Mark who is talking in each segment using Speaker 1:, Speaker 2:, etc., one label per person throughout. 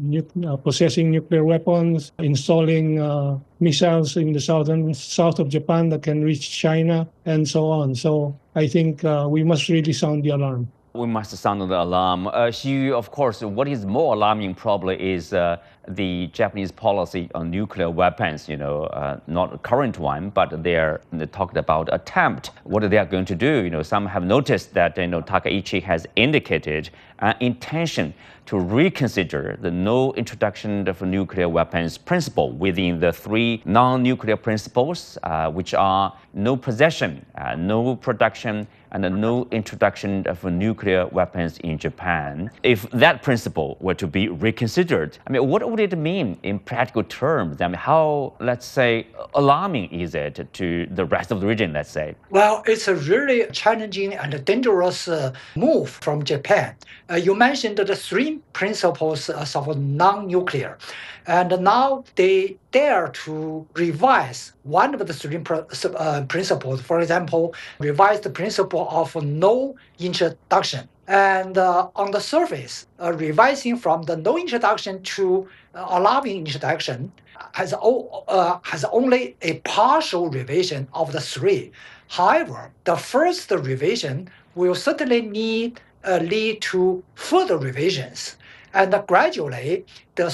Speaker 1: possessing nuclear weapons, installing missiles in the south of Japan that can reach China, and so on. So I think we must really sound the alarm.
Speaker 2: We must sound the alarm. Xu, of course, what is more alarming probably is the Japanese policy on nuclear weapons, not a current one, but they talked about attempt, what they are going to do. Some have noticed that, Takaichi has indicated an intention to reconsider the no introduction of nuclear weapons principle within the three non-nuclear principles, which are no possession, no production, and no introduction of nuclear weapons in Japan. If that principle were to be reconsidered, what would it mean in practical terms? How, let's say, alarming is it to the rest of the region, let's say?
Speaker 3: Well, it's a really challenging and dangerous move from Japan. You mentioned the three principles of non-nuclear, and now they dare to revise one of the three principles. For example, revise the principle of no introduction. And on the surface, revising from the no introduction to allowing introduction has only a partial revision of the three. However, the first revision will certainly lead to further revisions. And gradually, the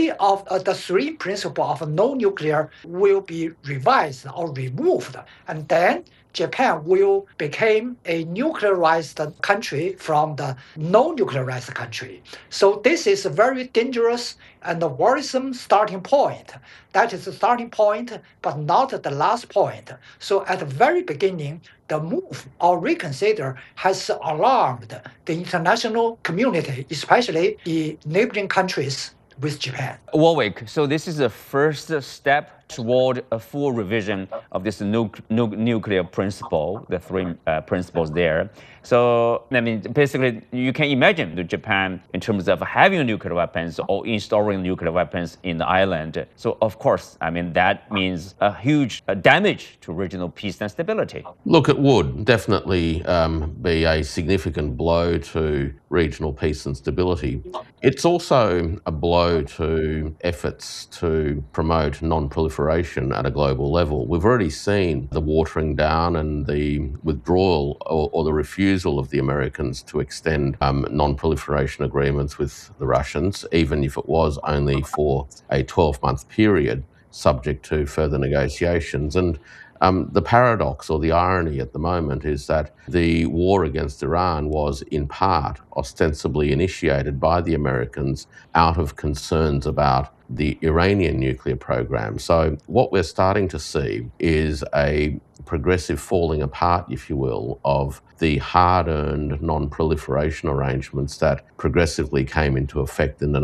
Speaker 3: three principles of no nuclear will be revised or removed, and then Japan will become a nuclearized country from the non-nuclearized country. So this is a very dangerous and a worrisome starting point. That is the starting point, but not the last point. So at the very beginning, the move or reconsider has alarmed the international community, especially the neighboring countries with Japan.
Speaker 2: Warwick, so this is the first step toward a full revision of this nuclear principle, the three principles there. So, basically, you can imagine Japan in terms of having nuclear weapons or installing nuclear weapons in the island. So, of course, that means a huge damage to regional peace and stability.
Speaker 4: Look, it would definitely be a significant blow to regional peace and stability. It's also a blow to efforts to promote non-proliferation at a global level. We've already seen the watering down and the withdrawal or the refusal of the Americans to extend non-proliferation agreements with the Russians, even if it was only for a 12-month period, subject to further negotiations. And the paradox or the irony at the moment is that the war against Iran was in part ostensibly initiated by the Americans out of concerns about the Iranian nuclear program. So what we're starting to see is a progressive falling apart, if you will, of the hard-earned non-proliferation arrangements that progressively came into effect in the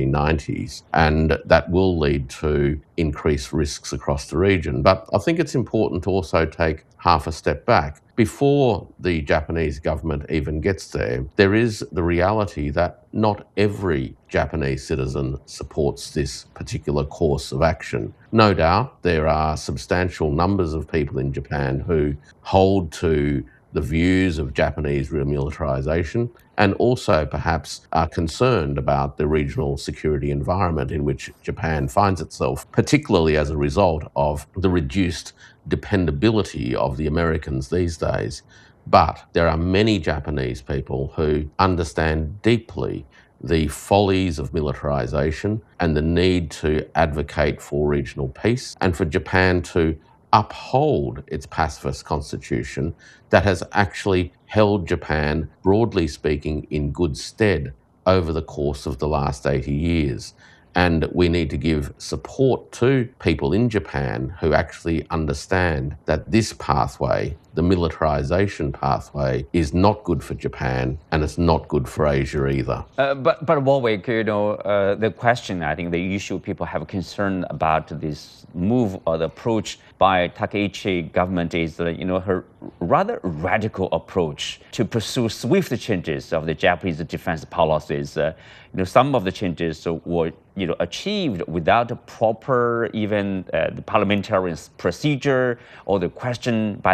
Speaker 4: 1990s, and that will lead to increased risks across the region. But I think it's important to also take half a step back. Before the Japanese government even gets there, there is the reality that not every Japanese citizen supports this particular course of action. No doubt there are substantial numbers of people in Japan who hold to the views of Japanese remilitarization and also perhaps are concerned about the regional security environment in which Japan finds itself, particularly as a result of the reduced dependability of the Americans these days. But there are many Japanese people who understand deeply the follies of militarization and the need to advocate for regional peace and for Japan to uphold its pacifist constitution that has actually held Japan, broadly speaking, in good stead over the course of the last 80 years. And we need to give support to people in Japan who actually understand that this pathway, the militarization pathway, is not good for Japan and it's not good for Asia either.
Speaker 2: But Warwick, the question, I think the issue people have concern about this move or the approach by Takaichi government is, her rather radical approach to pursue swift changes of the Japanese defense policies. Some of the changes were achieved without a proper even the parliamentary procedure or the question by the opposition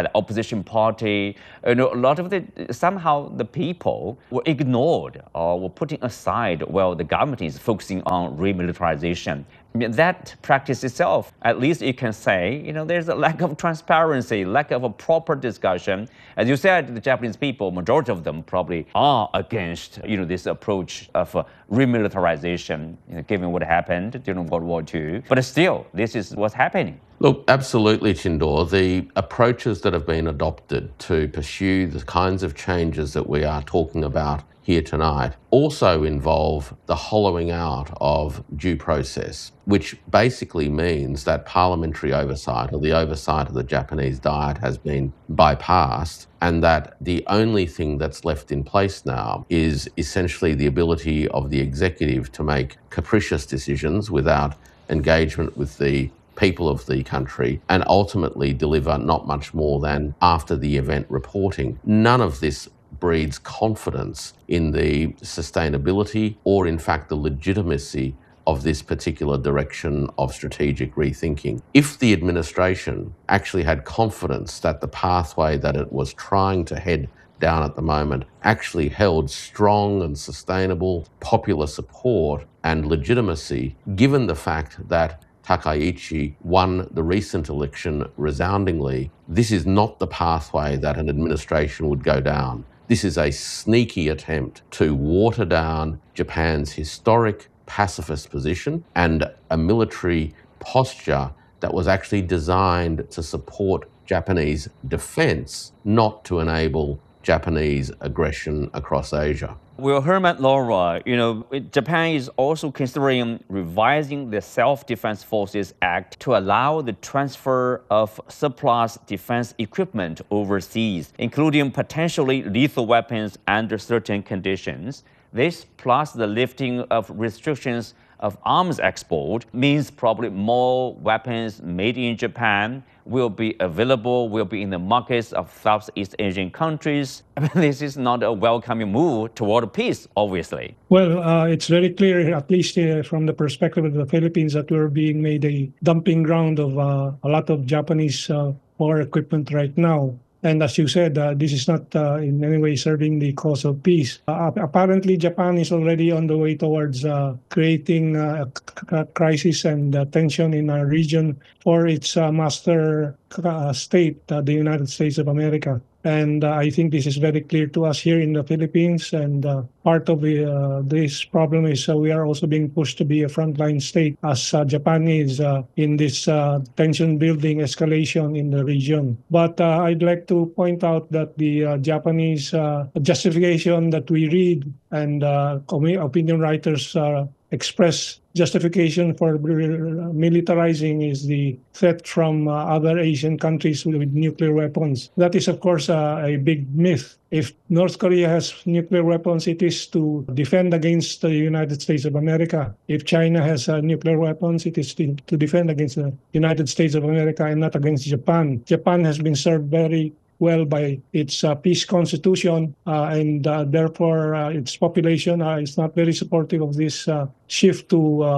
Speaker 2: opposition party, a lot of somehow the people were ignored or were putting aside while the government is focusing on remilitarization. I mean, that practice itself, at least you can say, there's a lack of transparency, lack of a proper discussion. As you said, the Japanese people, majority of them probably are against, this approach of remilitarization, given what happened during World War II. But still, this is what's happening.
Speaker 4: Look, absolutely, Chindor. The approaches that have been adopted to pursue the kinds of changes that we are talking about here tonight also involve the hollowing out of due process, which basically means that parliamentary oversight or the oversight of the Japanese Diet has been bypassed, and that the only thing that's left in place now is essentially the ability of the executive to make capricious decisions without engagement with the people of the country and ultimately deliver not much more than after the event reporting. None of this breeds confidence in the sustainability or in fact the legitimacy of this particular direction of strategic rethinking. If the administration actually had confidence that the pathway that it was trying to head down at the moment actually held strong and sustainable popular support and legitimacy, given the fact that Takaichi won the recent election resoundingly, this is not the pathway that an administration would go down. This is a sneaky attempt to water down Japan's historic pacifist position and a military posture that was actually designed to support Japanese defense, not to enable Japanese aggression across Asia.
Speaker 2: Well, Herman Laura, Japan is also considering revising the Self-Defense Forces Act to allow the transfer of surplus defense equipment overseas, including potentially lethal weapons under certain conditions. This, plus the lifting of restrictions of arms export, means probably more weapons made in Japan will be available, will be in the markets of Southeast Asian countries. I mean, this is not a welcoming move toward peace, obviously.
Speaker 1: Well, it's very clear, at least from the perspective of the Philippines, that we're being made a dumping ground of a lot of Japanese war equipment right now. And as you said, this is not in any way serving the cause of peace. Apparently, Japan is already on the way towards creating a crisis and tension in our region for its master state, the United States of America. And I think this is very clear to us here in the Philippines. And part of this problem is we are also being pushed to be a frontline state as Japan is in this tension-building escalation in the region. But I'd like to point out that the Japanese justification that we read and opinion writers express justification for militarizing is the threat from other Asian countries with nuclear weapons. That is, of course, a big myth. If North Korea has nuclear weapons, it is to defend against the United States of America. If China has nuclear weapons, it is to defend against the United States of America and not against Japan. Japan has been served very well by its peace constitution, and therefore its population is not very supportive of this shift to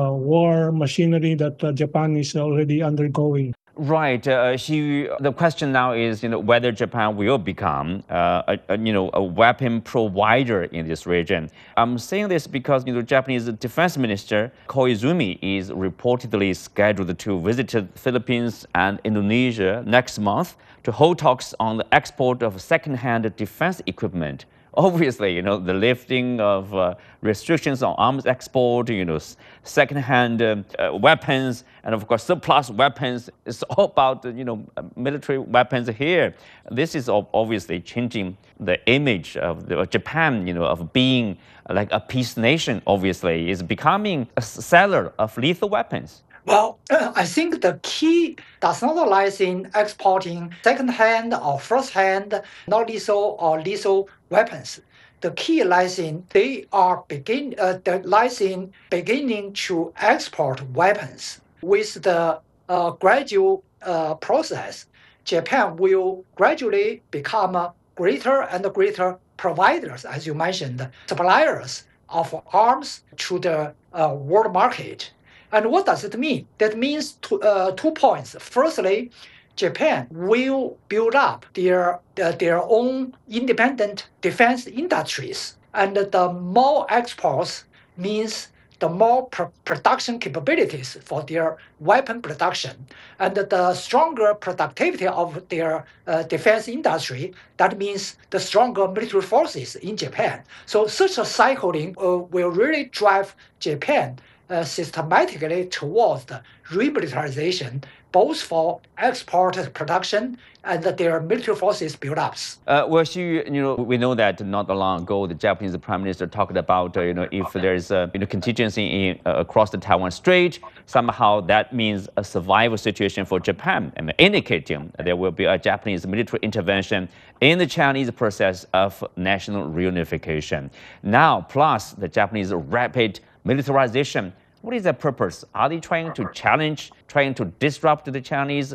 Speaker 1: war machinery that Japan is already undergoing.
Speaker 2: Right. The question now is, whether Japan will become, a weapon provider in this region. I'm saying this because, Japanese Defense Minister Koizumi is reportedly scheduled to visit the Philippines and Indonesia next month to hold talks on the export of second-hand defense equipment. Obviously, the lifting of restrictions on arms export, second-hand weapons, and of course surplus weapons. It's all about military weapons here. This is obviously changing the image of Japan, of being like a peace nation. Obviously, is becoming a seller of lethal weapons.
Speaker 3: Well, I think the key does not lie in exporting second-hand or first-hand, non-lethal or lethal weapons. The key lies in beginning to export weapons. With the gradual process, Japan will gradually become greater and greater providers, as you mentioned, suppliers of arms to the world market. And what does it mean? That means two points. Firstly, Japan will build up their own independent defense industries, and the more exports means the more production capabilities for their weapon production, and the stronger productivity of their defense industry. That means the stronger military forces in Japan. So such a cycling will really drive Japan systematically towards the remilitarization, both for export production and their military forces build-ups.
Speaker 2: Well, Xu, we know that not long ago, the Japanese Prime Minister talked about, if there's a contingency across the Taiwan Strait, somehow that means a survival situation for Japan, and indicating there will be a Japanese military intervention in the Chinese process of national reunification. Now, plus the Japanese rapid militarization. What is the purpose? Are they trying to challenge, trying to disrupt the Chinese,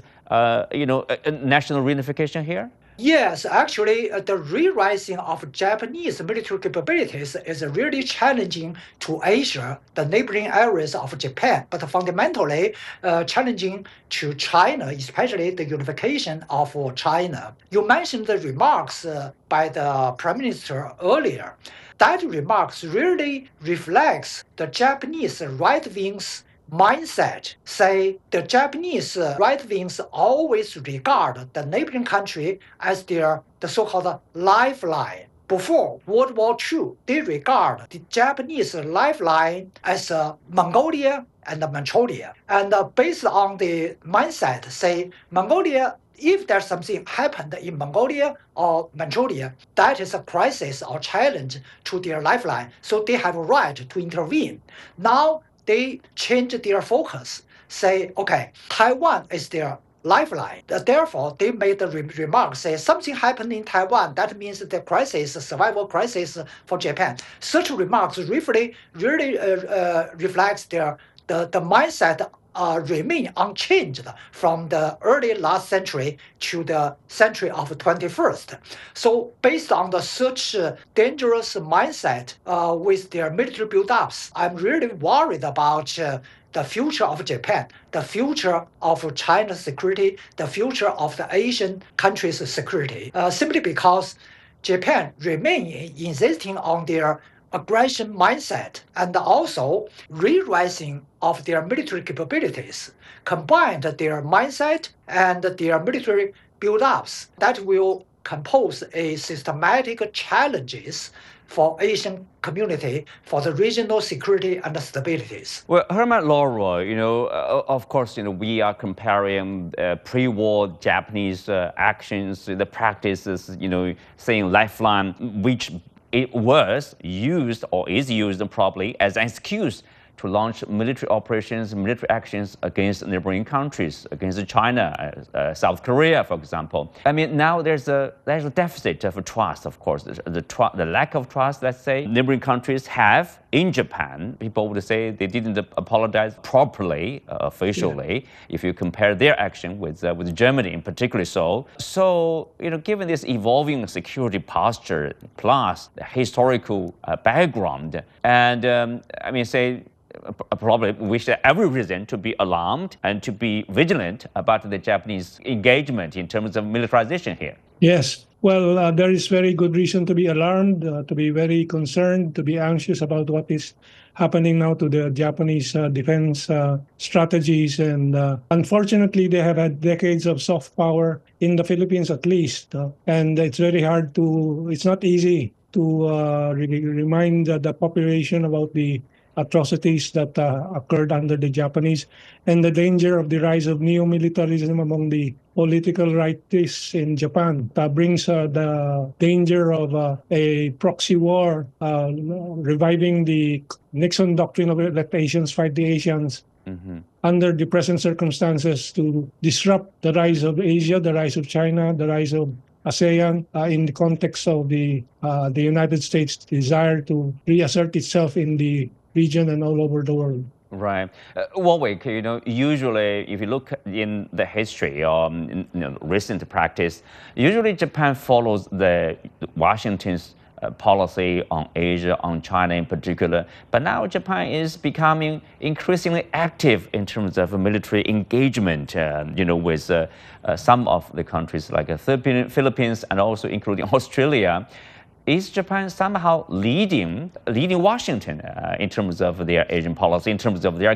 Speaker 2: national reunification here?
Speaker 3: Yes, actually, the re-rising of Japanese military capabilities is really challenging to Asia, the neighboring areas of Japan, but fundamentally challenging to China, especially the unification of China. You mentioned the remarks by the Prime Minister earlier. That remarks really reflects the Japanese right wing's mindset. Say the Japanese right wings always regard the neighboring country as the so-called lifeline. Before World War II, they regard the Japanese lifeline as Mongolia and Manchuria. And based on the mindset, say Mongolia, if there's something happened in Mongolia or Manchuria, that is a crisis or challenge to their lifeline. So they have a right to intervene. Now they change their focus, say, okay, Taiwan is their lifeline. Therefore, they made the remark, say something happened in Taiwan, that means the crisis, survival crisis for Japan. Such remarks really reflects the mindset remain unchanged from the early last century to the century of the 21st. So based on such dangerous mindset with their military build-ups, I'm really worried about the future of Japan, the future of China's security, the future of the Asian countries' security, simply because Japan remain insisting on their aggression mindset and also re-rising of their military capabilities, combined their mindset and their military build-ups that will compose a systematic challenges for Asian community, for the regional security and stabilities.
Speaker 2: Well, Herman Laura, of course, we are comparing pre-war Japanese actions, the practices, saying lifeline, which it was used or is used probably as an excuse to launch military operations, military actions against neighboring countries, against China, South Korea, for example. I mean, now there's a deficit of trust, of course, the lack of trust, let's say, neighboring countries have in Japan. People would say they didn't apologize properly, officially, if you compare their action with Germany in particular. So, given this evolving security posture, plus the historical background, and probably we should have every reason to be alarmed and to be vigilant about the Japanese engagement in terms of militarization here.
Speaker 1: Yes. Well, there is very good reason to be alarmed, to be very concerned, to be anxious about what is happening now to the Japanese defense strategies. And unfortunately, they have had decades of soft power in the Philippines at least. And it's very hard it's not easy to remind the population about the atrocities that occurred under the Japanese and the danger of the rise of neo-militarism among the political rightists in Japan. That brings the danger of a proxy war, reviving the Nixon doctrine of let Asians fight the Asians. Mm-hmm. Under the present circumstances to disrupt the rise of Asia, the rise of China, the rise of ASEAN in the context of the United States' desire to reassert itself in the region and all over the world.
Speaker 2: Right. Warwick, usually if you look in the history or recent practice, usually Japan follows the Washington's policy on Asia, on China in particular. But now Japan is becoming increasingly active in terms of military engagement, with some of the countries like the Philippines and also including Australia. Is Japan somehow leading Washington in terms of their Asian policy, in terms of their